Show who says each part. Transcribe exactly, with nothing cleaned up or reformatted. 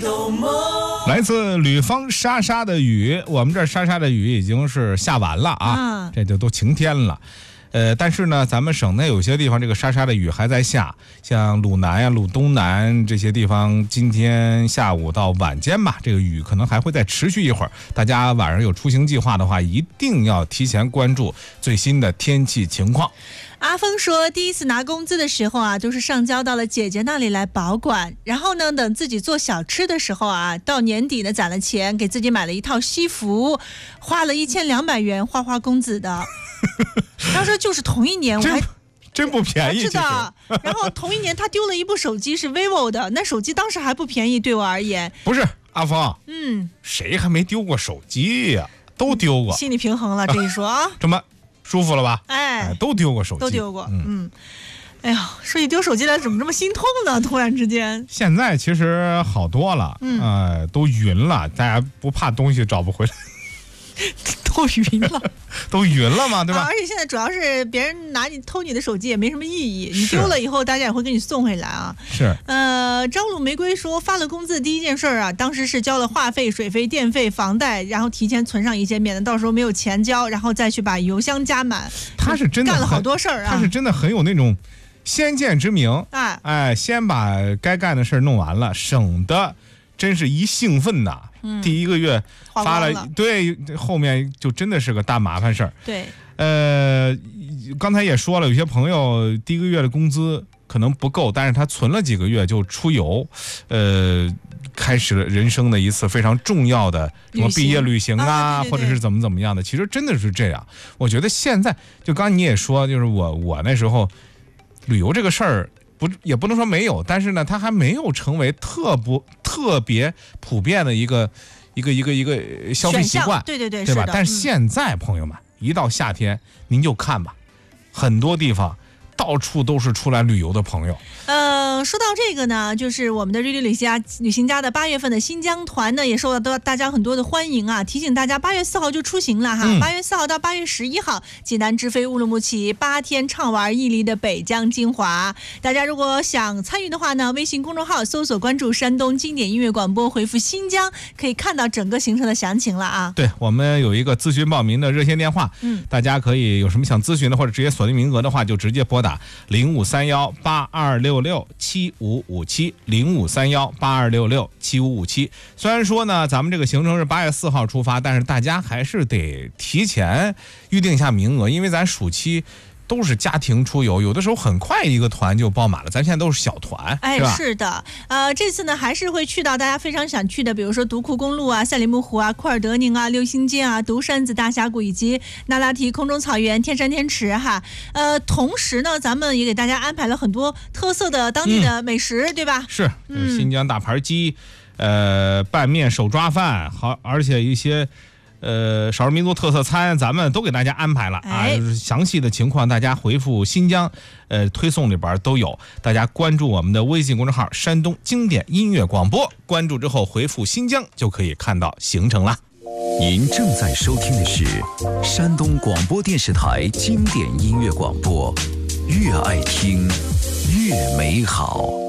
Speaker 1: 来自吕方沙沙的雨，我们这沙沙的雨已经是下完了啊，啊这就都晴天了。呃，但是呢，咱们省内有些地方这个沙沙的雨还在下，像鲁南呀、鲁东南这些地方，今天下午到晚间吧，这个雨可能还会再持续一会儿。大家晚上有出行计划的话，一定要提前关注最新的天气情况。
Speaker 2: 阿峰说，第一次拿工资的时候啊，都是上交到了姐姐那里来保管，然后呢，等自己做小吃的时候啊，到年底呢攒了钱，给自己买了一套西服，花了一千两百元花花公子的。他说就是同一年我还
Speaker 1: 真不便宜，
Speaker 2: 是的。然后同一年他丢了一部手机是 vivo 的，那手机当时还不便宜，对我而言。
Speaker 1: 不是阿峰，
Speaker 2: 嗯，
Speaker 1: 谁还没丢过手机呀、啊？都丢过。
Speaker 2: 心理平衡了这一说啊，
Speaker 1: 这么舒服了吧？
Speaker 2: 哎，
Speaker 1: 哎都丢过手机，
Speaker 2: 都丢过。嗯，嗯哎呀，说起丢手机来，怎么这么心痛呢？突然之间。
Speaker 1: 现在其实好多了，嗯，呃，都匀了，大家不怕东西找不回来。
Speaker 2: 都匀了，
Speaker 1: 都匀了嘛，对吧、
Speaker 2: 啊？而且现在主要是别人拿你偷你的手机也没什么意义，你丢了以后大家也会给你送回来啊。
Speaker 1: 是。
Speaker 2: 呃，朝露玫瑰说，发了工资第一件事啊，当时是交了话费、水费、电费、房贷，然后提前存上一些，免得到时候没有钱交，然后再去把邮箱加满。
Speaker 1: 他是真的
Speaker 2: 干了好多事儿啊，
Speaker 1: 他是真的很有那种先见之明啊，哎，先把该干的事儿弄完了，省得真是一兴奋呐。嗯、第一个月发了，
Speaker 2: 了
Speaker 1: 对，后面就真的是个大麻烦事儿。
Speaker 2: 对，
Speaker 1: 呃，刚才也说了，有些朋友第一个月的工资可能不够，但是他存了几个月就出游，呃，开始了人生的一次非常重要的什么毕业旅行啊，
Speaker 2: 啊对对对，
Speaker 1: 或者是怎么怎么样的。其实真的是这样。我觉得现在就刚才你也说，就是我我那时候旅游这个事儿。不，也不能说没有，但是呢，它还没有成为特不特别普遍的一个一个一个一个消费习惯，
Speaker 2: 对对对，
Speaker 1: 对吧？
Speaker 2: 是的。
Speaker 1: 但是现在、嗯、朋友们，一到夏天，您就看吧，很多地方到处都是出来旅游的朋友。
Speaker 2: 呃，说到这个呢，就是我们的瑞丽旅行家旅行家的八月份的新疆团呢，也受到大家很多的欢迎啊。提醒大家，八月四号就出行了哈，八、嗯、月四号到八月十一号，济南直飞乌鲁木齐，八天畅玩屹立的北疆精华。大家如果想参与的话呢，微信公众号搜索关注山东经典音乐广播，回复新疆，可以看到整个行程的详情了啊。
Speaker 1: 对，我们有一个咨询报名的热线电话，嗯，大家可以有什么想咨询的，或者直接锁定名额的话，就直接拨打零五三幺八二六六七五五七零五三幺八二六六七五五七。虽然说呢，咱们这个行程是八月四号出发，但是大家还是得提前预定一下名额，因为咱暑期都是家庭出游，有的时候很快一个团就爆满了，咱现在都是小团，
Speaker 2: 哎，
Speaker 1: 是吧？
Speaker 2: 是的，呃，这次呢还是会去到大家非常想去的，比如说独库公路啊、赛里木湖啊、库尔德宁啊、六星街啊、独山子大峡谷以及那拉提空中草原、天山天池哈。呃，同时呢，咱们也给大家安排了很多特色的当地的美食，嗯、对吧？
Speaker 1: 是，嗯、新疆大盘鸡，呃，拌面、手抓饭，好，而且一些。呃，少数民族特色餐咱们都给大家安排了啊，就是详细的情况大家回复新疆呃推送里边都有，大家关注我们的微信公众号山东经典音乐广播，关注之后回复新疆就可以看到行程了。
Speaker 3: 您正在收听的是山东广播电视台经典音乐广播，越爱听越美好。